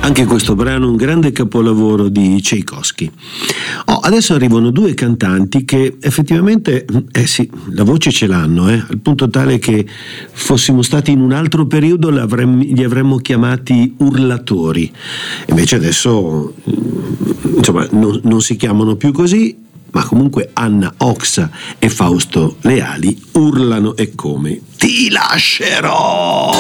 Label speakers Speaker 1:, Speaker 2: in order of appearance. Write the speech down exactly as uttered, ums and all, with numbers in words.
Speaker 1: Anche questo brano un grande capolavoro di Tchaikovsky. Oh, adesso arrivano due cantanti che effettivamente, eh sì, la voce ce l'hanno, eh, al punto tale che fossimo stati in un altro periodo li avremmo chiamati urlatori. Invece adesso, insomma, non, non si chiamano più così, ma comunque Anna Oxa e Fausto Leali urlano e come: ti lascerò!